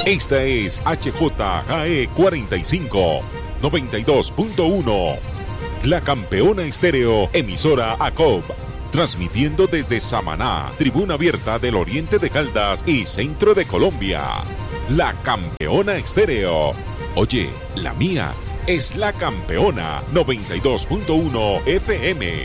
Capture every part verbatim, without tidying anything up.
Esta es H J K E cuarenta y cinco, noventa y dos punto uno. La Campeona Estéreo, emisora A C O B. Transmitiendo desde Samaná, Tribuna Abierta del Oriente de Caldas y Centro de Colombia. La Campeona Estéreo. Oye, la mía es La Campeona noventa y dos punto uno F M.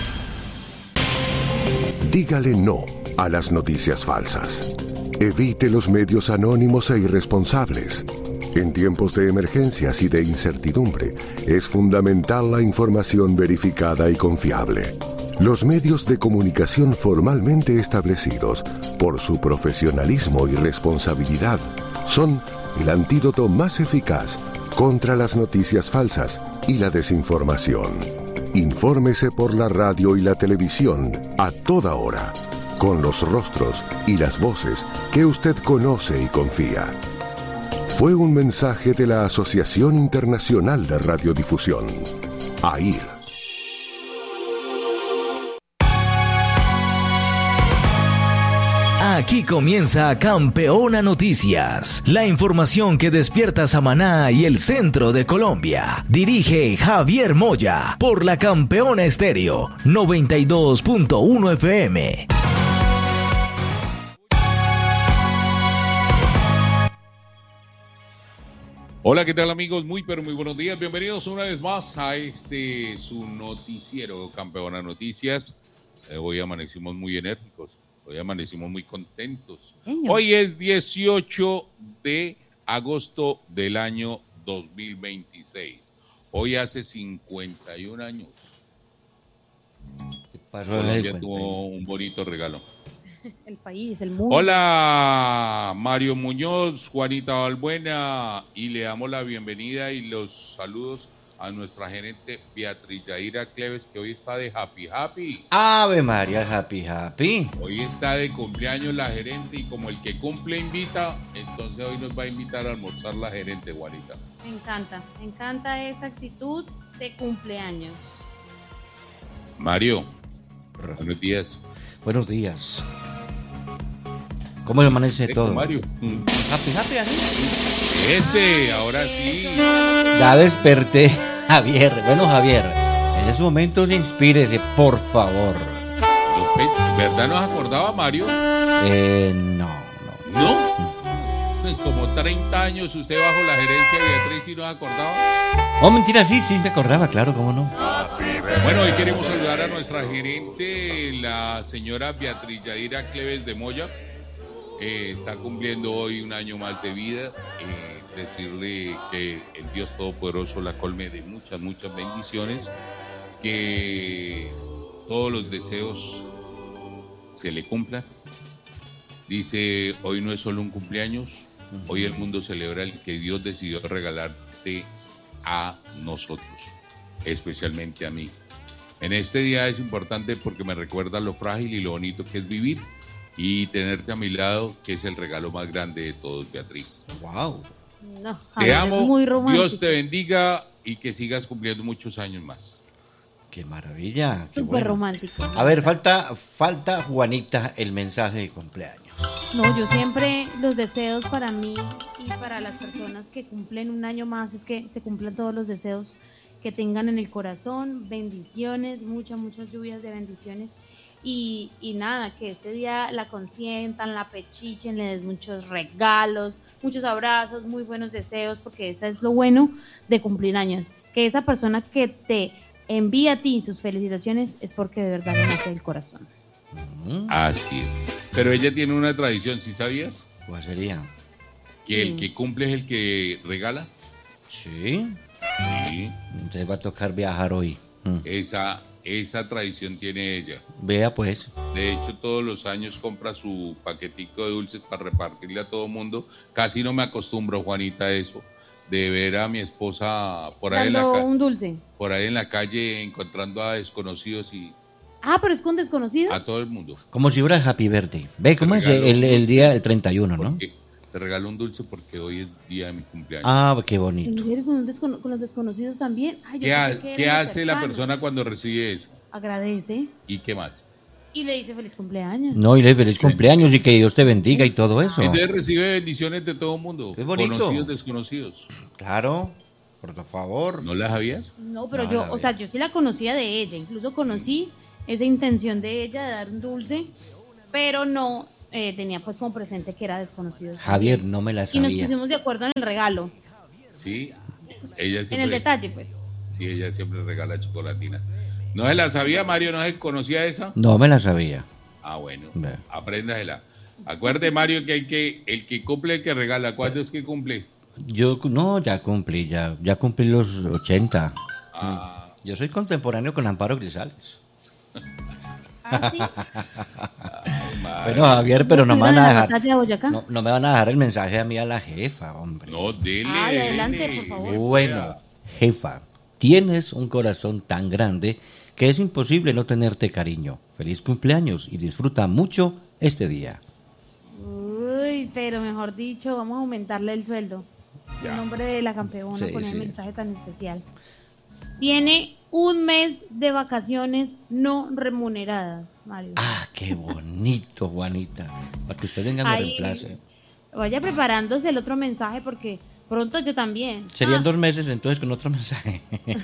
Dígale no a las noticias falsas. Evite los medios anónimos e irresponsables. En tiempos de emergencias y de incertidumbre, es fundamental la información verificada y confiable. Los medios de comunicación formalmente establecidos, por su profesionalismo y responsabilidad, son el antídoto más eficaz contra las noticias falsas y la desinformación. Infórmese por la radio y la televisión a toda hora, con los rostros y las voces que usted conoce y confía. Fue un mensaje de la Asociación Internacional de Radiodifusión, A I R. Aquí comienza Campeona Noticias, la información que despierta Samaná y el centro de Colombia. Dirige Javier Moya por la Campeona Estéreo noventa y dos punto uno F M. Hola, ¿qué tal amigos? Muy pero muy buenos días. Bienvenidos una vez más a este su noticiero Campeona Noticias. Eh, hoy amanecimos muy enérgicos. Hoy amanecimos muy contentos. Señor. Hoy es dieciocho de agosto del año dos mil veintiséis. Hoy hace cincuenta y un años. Colombia tuvo un bonito regalo. El país, el mundo. Hola, Mario Muñoz, Juanita Balbuena, y le damos la bienvenida y los saludos a nuestra gerente Beatriz Yaira Cleves, que hoy está de happy happy. Ave María, happy happy. Hoy está de cumpleaños la gerente y como el que cumple invita, entonces hoy nos va a invitar a almorzar la gerente, Juanita. Me encanta, me encanta esa actitud de cumpleaños. Mario, buenos días. Buenos días. ¿Cómo le amanece Eco, todo? Mario. Happy happy, así. Ese, ahora sí. Ya desperté, Javier. Bueno, Javier, en esos momentos inspírese, por favor. ¿Verdad no se acordaba, Mario? Eh, no, no. ¿No? Como treinta años usted bajo la gerencia de Beatriz y no se acordaba. Oh, mentira, sí, sí, me acordaba, claro, cómo no. Bueno, hoy queremos saludar a nuestra gerente, la señora Beatriz Yaira Cleves de Moya. Eh, está cumpliendo hoy un año más de vida. Eh, decirle que el Dios Todopoderoso la colme de muchas, muchas bendiciones. Que todos los deseos se le cumplan. Dice, hoy no es solo un cumpleaños, hoy el mundo celebra el que Dios decidió regalarte a nosotros, especialmente a mí. En este día es importante porque me recuerda lo frágil y lo bonito que es vivir y tenerte a mi lado, que es el regalo más grande de todos, Beatriz. Wow. No, te amo, es muy romántico. Dios te bendiga y que sigas cumpliendo muchos años más. Qué maravilla. Súper bueno. romántico. A ver, falta, falta, Juanita, el mensaje de cumpleaños. No, yo siempre los deseos para mí y para las personas que cumplen un año más es que se cumplan todos los deseos que tengan en el corazón, bendiciones, muchas, muchas lluvias de bendiciones y, y nada, que este día la consientan, la pechichen, le den muchos regalos, muchos abrazos, muy buenos deseos, porque eso es lo bueno de cumplir años, que esa persona que te envía a ti sus felicitaciones es porque de verdad le nace el corazón. Así es. Pero ella tiene una tradición, ¿sí sabías? ¿Cuál sería? Que Sí. el que cumple es el que regala. Sí. Sí. Entonces va a tocar viajar hoy. Mm. Esa, esa tradición tiene ella. Vea pues. De hecho, todos los años compra su paquetico de dulces para repartirle a todo mundo. Casi no me acostumbro, Juanita, a eso, de ver a mi esposa por ahí, en la, Dando ca- un dulce. por ahí en la calle encontrando a desconocidos y Ah, pero es con desconocidos. a todo el mundo. Como si fuera Happy Birthday. Ve cómo Te es regalo el, un el día del treinta y uno, ¿no? Porque te regalo un dulce porque hoy es día de mi cumpleaños. Ah, qué ¿En bonito. serio? ¿Con, un descono- con los desconocidos también? Ay, yo ¿Qué, ha- pensé que qué eran hace la cercanos. persona cuando recibe eso? Agradece. ¿Y qué más? Y le dice feliz cumpleaños. No, y le feliz cumpleaños y que Dios te bendiga y todo eso. Entonces recibe bendiciones de todo el mundo. Es bonito. Conocidos, desconocidos. Claro, por favor. ¿No las sabías? No, pero No, yo, la o sea, yo sí la conocía de ella. Incluso conocí esa intención de ella de dar un dulce, pero no eh, tenía pues como presente que era desconocido. Javier, no me la Y nos sabía. pusimos de acuerdo en el regalo, Sí. Ella siempre, en el detalle, pues. Sí, ella siempre regala chocolatina. ¿No se la sabía, Mario? ¿No se conocía esa? No me la sabía. Ah, bueno. Ve. Apréndasela. Acuerde, Mario, que hay que el que cumple, el que regala. ¿Cuándo es que cumple? Yo, no, ya cumplí, ya, ya cumplí los ochenta. Ah, Yo soy contemporáneo con Amparo Grisales. Ah, sí. Bueno, Javier, pero no me ¿Estuvieron van a en la dejar. batalla de Boyacá? No, no me van a dejar el mensaje a mí a la jefa, hombre. no, dele. Ay, adelante, dele. por favor. Bueno, jefa, tienes un corazón tan grande que es imposible no tenerte cariño. Feliz cumpleaños y disfruta mucho este día. Uy, pero mejor dicho, vamos a aumentarle el sueldo. Ya. En nombre de la campeona, Sí, con el sí. mensaje tan especial. Tiene un mes de vacaciones no remuneradas, Mario. Ah, qué bonito, Juanita. Para que usted venga y me Ahí, reemplace. Vaya preparándose el otro mensaje porque pronto yo también. Serían Ah, dos meses entonces con otro mensaje.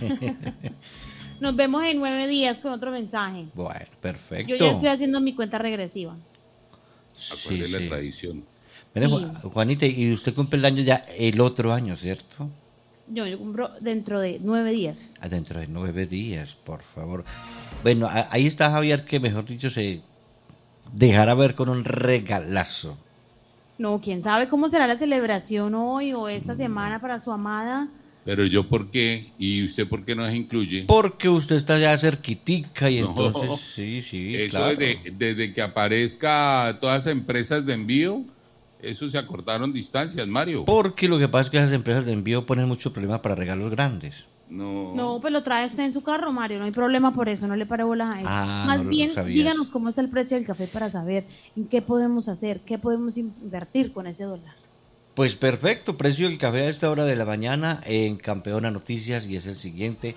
Nos vemos en nueve días con otro mensaje. Bueno, perfecto. Yo ya estoy haciendo mi cuenta regresiva. Sí, Acuerde sí. la tradición. Mire, Sí. Ju- Juanita, y usted cumple el año ya el otro año, ¿cierto? Yo, yo compro dentro de nueve días. Ah, dentro de nueve días, por favor. Bueno, a- ahí está Javier, que mejor dicho se dejará ver con un regalazo. No, quién sabe cómo será la celebración hoy o esta semana para su amada. Pero yo, ¿por qué? ¿Y usted por qué no se incluye? Porque usted está ya cerquitica y No. entonces, sí, sí, Eso claro. desde, desde que aparezca todas esas empresas de envío, eso se acortaron distancias, Mario. Porque lo que pasa es que esas empresas de envío ponen mucho problema para regalos grandes. No. No, pues lo trae usted en su carro, Mario. No hay problema por eso, no le pare bolas a eso. Ah, Más no lo bien, sabías. díganos cómo está el precio del café para saber en qué podemos hacer, qué podemos invertir con ese dólar. Pues perfecto, precio del café a esta hora de la mañana en Campeona Noticias y es el siguiente.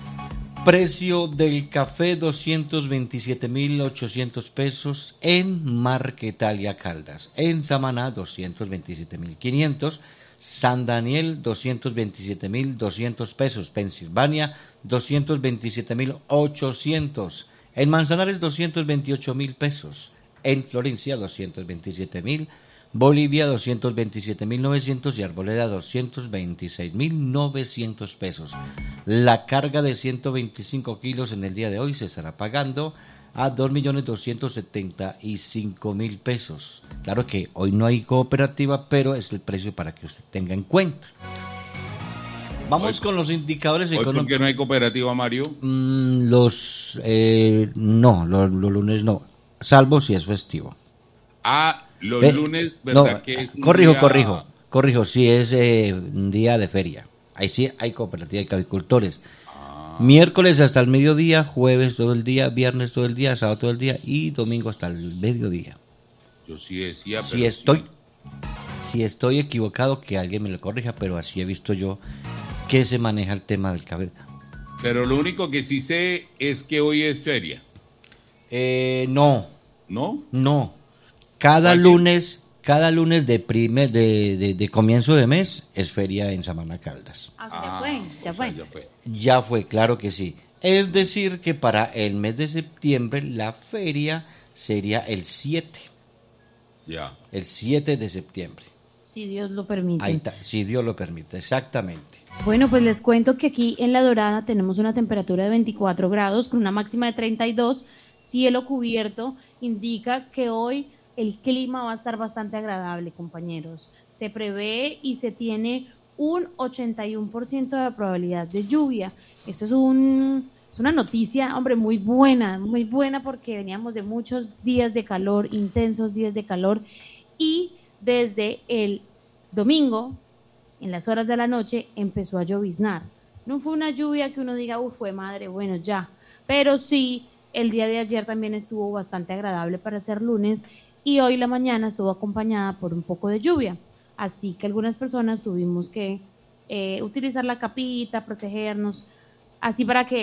Precio del café doscientos veintisiete mil ochocientos pesos en Marquetalia Caldas. En Samaná doscientos veintisiete mil quinientos. San Daniel doscientos veintisiete mil doscientos pesos. Pensilvania doscientos veintisiete mil ochocientos. En Manzanares doscientos veintiocho mil pesos. En Florencia doscientos veintisiete mil. Bolivia doscientos veintisiete mil novecientos y Arboleda doscientos veintiséis mil novecientos pesos. La carga de ciento veinticinco kilos en el día de hoy se estará pagando a dos millones doscientos setenta y cinco mil pesos. Claro que hoy no hay cooperativa, pero es el precio para que usted tenga en cuenta. Vamos Hoy- con los indicadores ¿Hoy por económicos. qué no hay cooperativa, Mario? Mm, los eh, no, los, los lunes no, salvo si es festivo. Ah, los Ve- lunes, no, ¿verdad que es un corrijo, día- corrijo, corrijo, si es eh, un día de feria. Ahí sí hay cooperativa de cavicultores. Ah. Miércoles hasta el mediodía, jueves todo el día, viernes todo el día, sábado todo el día y domingo hasta el mediodía. Yo sí decía, Si pero estoy, sí. si estoy equivocado, que alguien me lo corrija, pero así he visto yo que se maneja el tema del cabello. Pero lo único que sí sé es que hoy es feria, Eh, no, ¿no? no. Cada ¿Cuál es? lunes, cada lunes de, prime, de, de, de comienzo de mes es feria en Samaná Caldas. Ah, Ah, ya fue, ya o sea, fue. ya fue. Ya fue, claro que sí. Es decir, que para el mes de septiembre la feria sería el siete, Ya. el siete de septiembre. Si Dios lo permite. Ahí está, si Dios lo permite, exactamente. Bueno, pues les cuento que aquí en La Dorada tenemos una temperatura de veinticuatro grados con una máxima de treinta y dos. Cielo cubierto indica que hoy el clima va a estar bastante agradable, compañeros. Se prevé y se tiene un ochenta y uno por ciento de probabilidad de lluvia. Eso es un es una noticia, hombre, muy buena, muy buena porque veníamos de muchos días de calor, intensos días de calor y desde el domingo en las horas de la noche empezó a lloviznar. No fue una lluvia que uno diga, uff, fue madre, bueno, ya. Pero sí, el día de ayer también estuvo bastante agradable para ser lunes y hoy la mañana estuvo acompañada por un poco de lluvia. Así que algunas personas tuvimos que eh, utilizar la capita, protegernos, así para que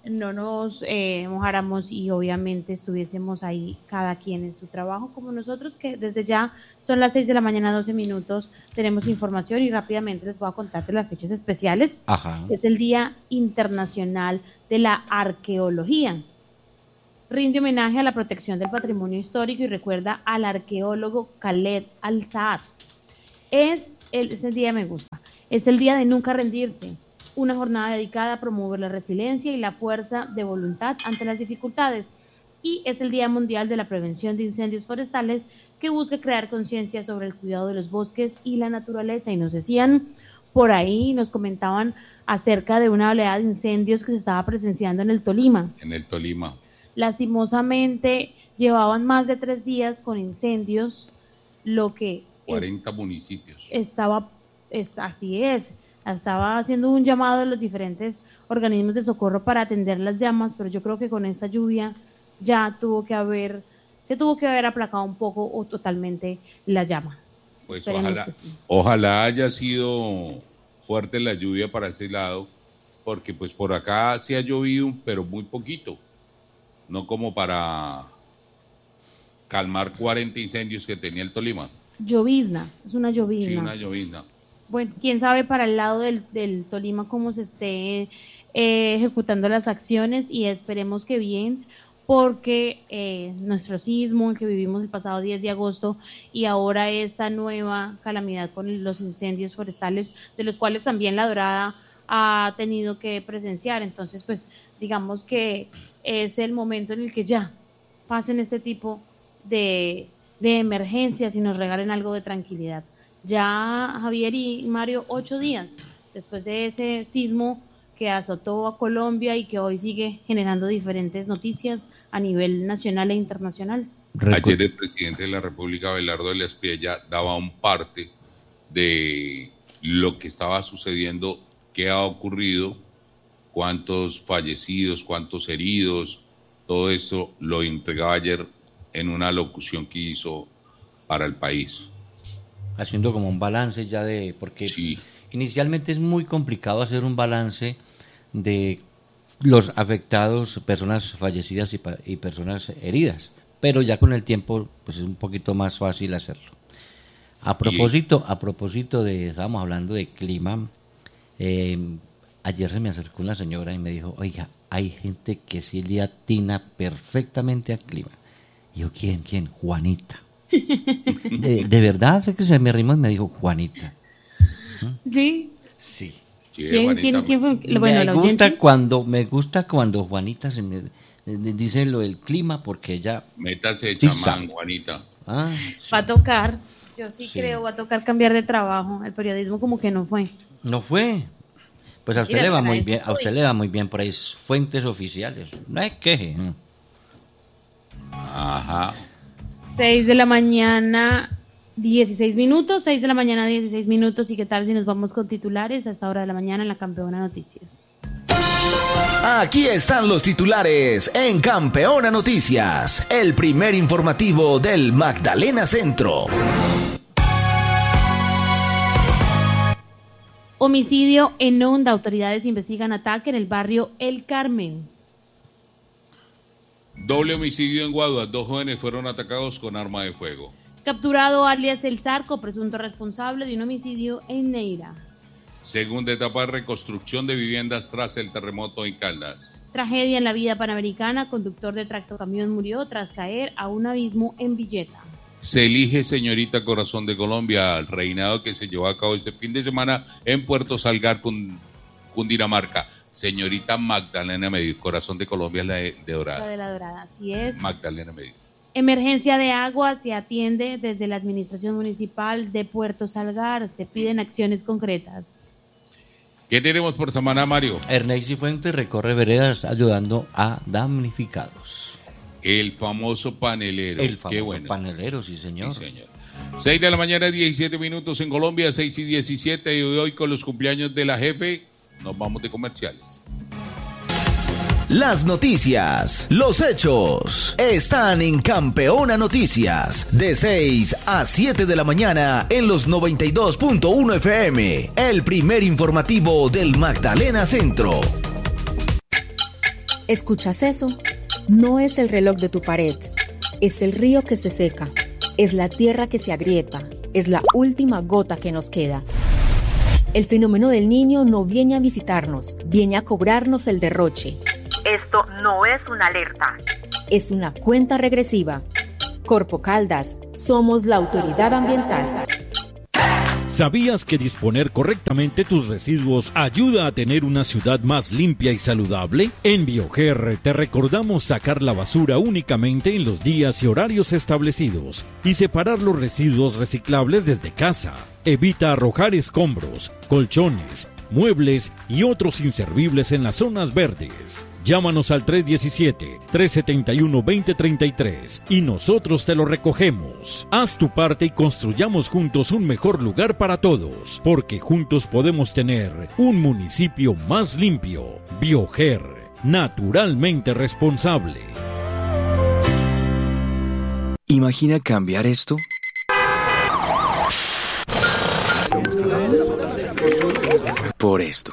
no nos eh, mojáramos y obviamente estuviésemos ahí cada quien en su trabajo, como nosotros, que desde ya son las seis de la mañana, doce minutos, tenemos información y rápidamente les voy a contar de las fechas especiales. Ajá. Es el Día Internacional de la Arqueología. Rinde homenaje a la protección del patrimonio histórico y recuerda al arqueólogo Khaled Al-Saad. Es el, ese día me gusta, es el día de nunca rendirse. Una jornada dedicada a promover la resiliencia y la fuerza de voluntad ante las dificultades. Y es el Día Mundial de la Prevención de Incendios Forestales, que busca crear conciencia sobre el cuidado de los bosques y la naturaleza. Y nos decían por ahí, nos comentaban acerca de una oleada de incendios que se estaba presenciando en el Tolima. En el Tolima. Lastimosamente, llevaban más de tres días con incendios, lo que... cuarenta es, municipios. Estaba, es, así es. Estaba haciendo un llamado a los diferentes organismos de socorro para atender las llamas, pero yo creo que con esta lluvia ya tuvo que haber, se tuvo que haber aplacado un poco o totalmente la llama. Pues ojalá, sí. ojalá haya sido fuerte la lluvia para ese lado, porque pues por acá sí ha llovido, pero muy poquito, no como para calmar cuarenta incendios que tenía el Tolima. Lloviznas, es una llovizna. Sí, una llovizna. Bueno, quién sabe para el lado del, del Tolima cómo se esté eh, ejecutando las acciones, y esperemos que bien, porque eh, nuestro sismo, el que vivimos el pasado diez de agosto, y ahora esta nueva calamidad con los incendios forestales, de los cuales también La Dorada ha tenido que presenciar. Entonces, pues, digamos que es el momento en el que ya pasen este tipo de, de emergencias y nos regalen algo de tranquilidad. Ya Javier y Mario, ocho días después de ese sismo que azotó a Colombia y que hoy sigue generando diferentes noticias a nivel nacional e internacional. Ayer el presidente de la República, Abelardo de la Espriella, daba un parte de lo que estaba sucediendo, qué ha ocurrido, cuántos fallecidos, cuántos heridos, todo eso lo entregaba ayer en una locución que hizo para el país. Haciendo como un balance ya de, porque sí. Inicialmente es muy complicado hacer un balance de los afectados, personas fallecidas y, y personas heridas, pero ya con el tiempo pues es un poquito más fácil hacerlo. A propósito, a propósito de, estábamos hablando de clima, eh, ayer se me acercó una señora y me dijo, oiga, hay gente que sí le atina perfectamente al clima. Y yo, ¿quién? ¿Quién? Juanita. De, de verdad que se me arrimó y me dijo Juanita. ¿Sí? Sí. ¿Quién, ¿quién, ¿quién fue? Bueno, me gusta cuando me gusta cuando Juanita se me dice lo del clima, porque ella métase sí chamán, sabe. Juanita. Ah, sí. Va a tocar, yo sí, Sí. creo, va a tocar cambiar de trabajo. El periodismo como que no fue. No fue. Pues a usted Mira, le va será muy eso, bien, a usted uy. le va muy bien por ahí, fuentes oficiales. No hay queje. Ajá. seis de la mañana, dieciséis minutos, seis de la mañana, dieciséis minutos. ¿Y qué tal si nos vamos con titulares a esta hora de la mañana en la Campeona Noticias? Aquí están los titulares en Campeona Noticias, el primer informativo del Magdalena Centro. Homicidio en Onda. Autoridades investigan ataque en el barrio El Carmen. Doble homicidio en Guaduas. Dos jóvenes fueron atacados con arma de fuego. Capturado alias El Zarco, presunto responsable de un homicidio en Neira. Segunda etapa de reconstrucción de viviendas tras el terremoto en Caldas. Tragedia en la vía panamericana. Conductor de tractocamión murió tras caer a un abismo en Villeta. Se elige señorita Corazón de Colombia, al reinado que se llevó a cabo este fin de semana en Puerto Salgar, Cundinamarca. Señorita Magdalena Medio, Corazón de Colombia es la de, de Dorada. La de la Dorada, así es. Magdalena Medio. Emergencia de agua se atiende desde la Administración Municipal de Puerto Salgar. Se piden acciones concretas. ¿Qué tenemos por semana, Mario? Ernest Cifuentes recorre veredas ayudando a damnificados. El famoso panelero. El famoso Qué bueno. panelero, sí señor. Sí, señor. seis de la mañana, diecisiete minutos en Colombia, seis y diecisiete, y hoy con los cumpleaños de la jefe, nos vamos de comerciales. Las noticias, los hechos, están en Campeona Noticias, de seis a siete de la mañana en los noventa y dos punto uno F M, el primer informativo del Magdalena Centro. ¿Escuchas eso? No es el reloj de tu pared, es el río que se seca, es la tierra que se agrieta, es la última gota que nos queda. El fenómeno del Niño no viene a visitarnos, viene a cobrarnos el derroche. Esto no es una alerta, es una cuenta regresiva. Corpo Caldas, somos la autoridad ambiental. ¿Sabías que disponer correctamente tus residuos ayuda a tener una ciudad más limpia y saludable? En Bioger te recordamos sacar la basura únicamente en los días y horarios establecidos y separar los residuos reciclables desde casa. Evita arrojar escombros, colchones, muebles y otros inservibles en las zonas verdes. Llámanos al tres uno siete, tres siete uno, dos cero tres tres y nosotros te lo recogemos. Haz tu parte y construyamos juntos un mejor lugar para todos, porque juntos podemos tener un municipio más limpio. Bioger, naturalmente responsable. ¿Imagina cambiar esto? Por esto.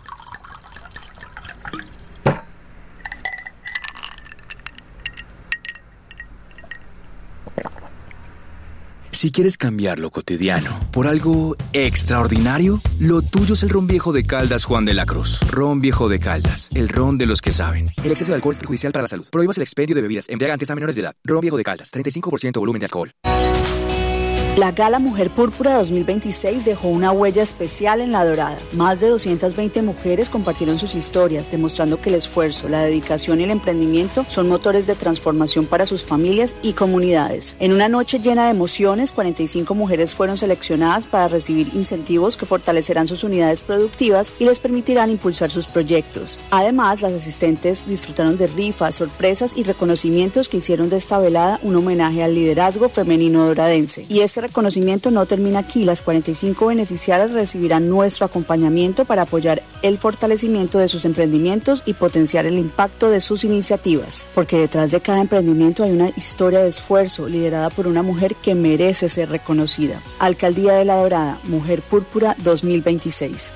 Si quieres cambiar lo cotidiano por algo extraordinario, lo tuyo es el ron viejo de Caldas Juan de la Cruz. Ron viejo de Caldas, el ron de los que saben. El exceso de alcohol es perjudicial para la salud. Prohíbas el expendio de bebidas embriagantes a menores de edad. Ron viejo de Caldas, treinta y cinco por ciento volumen de alcohol. La Gala Mujer Púrpura dos mil veintiséis dejó una huella especial en La Dorada. Más de doscientas veinte mujeres compartieron sus historias, demostrando que el esfuerzo, la dedicación y el emprendimiento son motores de transformación para sus familias y comunidades. En una noche llena de emociones, cuarenta y cinco mujeres fueron seleccionadas para recibir incentivos que fortalecerán sus unidades productivas y les permitirán impulsar sus proyectos. Además, las asistentes disfrutaron de rifas, sorpresas y reconocimientos que hicieron de esta velada un homenaje al liderazgo femenino doradense. Y este reconocimiento no termina aquí. Las cuarenta y cinco beneficiarias recibirán nuestro acompañamiento para apoyar el fortalecimiento de sus emprendimientos y potenciar el impacto de sus iniciativas. Porque detrás de cada emprendimiento hay una historia de esfuerzo liderada por una mujer que merece ser reconocida. Alcaldía de La Dorada, Mujer Púrpura dos mil veintiséis.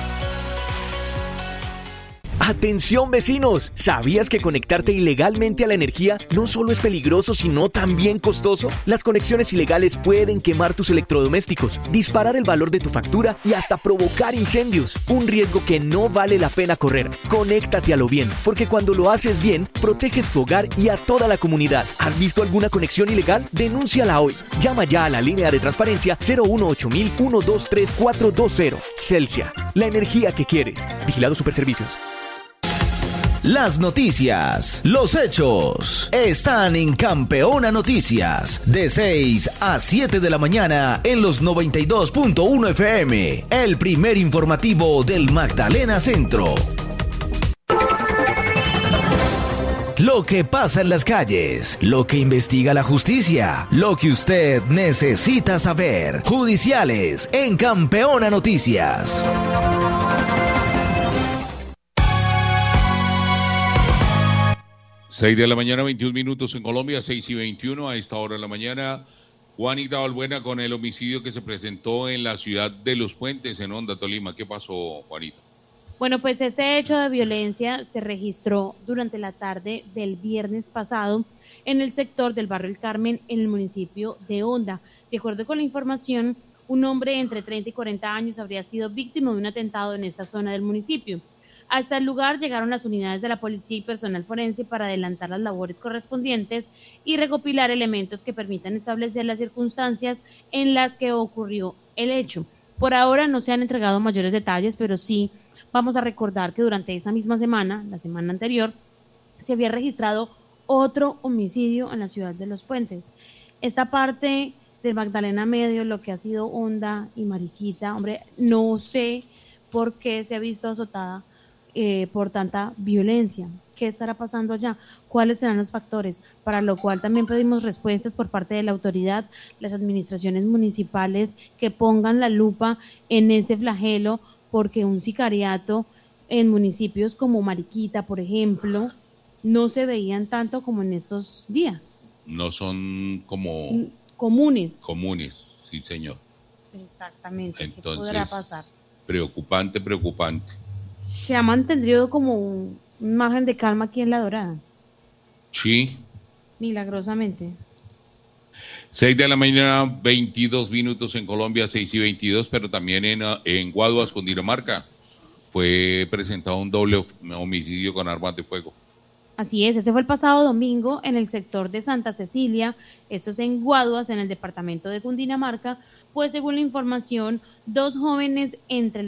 ¡Atención, vecinos! ¿Sabías que conectarte ilegalmente a la energía no solo es peligroso, sino también costoso? Las conexiones ilegales pueden quemar tus electrodomésticos, disparar el valor de tu factura y hasta provocar incendios. Un riesgo que no vale la pena correr. Conéctate a lo bien, porque cuando lo haces bien, proteges tu hogar y a toda la comunidad. ¿Has visto alguna conexión ilegal? Denúnciala hoy. Llama ya a la línea de transparencia cero uno ocho mil, uno dos tres cuatro dos cero. Celsia, la energía que quieres. Vigilado Superservicios. Las noticias, los hechos, están en Campeona Noticias, de seis a siete de la mañana en los noventa y dos punto uno F M, el primer informativo del Magdalena Centro. Lo que pasa en las calles, lo que investiga la justicia, lo que usted necesita saber. Judiciales en Campeona Noticias. seis de la mañana, veintiún minutos en Colombia, seis y veintiuno a esta hora de la mañana. Juanita Balbuena con el homicidio que se presentó en la ciudad de Los Puentes, en Honda, Tolima. ¿Qué pasó, Juanita? Bueno, pues este hecho de violencia se registró durante la tarde del viernes pasado en el sector del barrio El Carmen, en el municipio de Honda. De acuerdo con la información, un hombre entre treinta y cuarenta años habría sido víctima de un atentado en esta zona del municipio. Hasta el lugar llegaron las unidades de la policía y personal forense para adelantar las labores correspondientes y recopilar elementos que permitan establecer las circunstancias en las que ocurrió el hecho. Por ahora no se han entregado mayores detalles, pero sí vamos a recordar que durante esa misma semana, la semana anterior, se había registrado otro homicidio en la ciudad de Los Puentes. Esta parte de Magdalena Medio, lo que ha sido Honda y Mariquita, hombre, no sé por qué se ha visto azotada Eh, por tanta violencia. ¿Qué estará pasando allá? ¿Cuáles serán los factores? Para lo cual también pedimos respuestas por parte de la autoridad, las administraciones municipales, que pongan la lupa en ese flagelo, porque un sicariato en municipios como Mariquita, por ejemplo, no se veían tanto como en estos días. No son como... Comunes. Comunes, sí, señor. Exactamente. Entonces, ¿qué podrá pasar? Preocupante, preocupante. Se ha mantenido como Un margen de calma aquí en La Dorada. Sí. Milagrosamente. seis de la mañana, veintidós minutos en Colombia, seis y veintidós, pero también en, en Guaduas, Cundinamarca, fue presentado un doble homicidio con armas de fuego. Así es, ese fue el pasado domingo en el sector de Santa Cecilia, eso es en Guaduas, en el departamento de Cundinamarca, pues según la información, dos jóvenes entre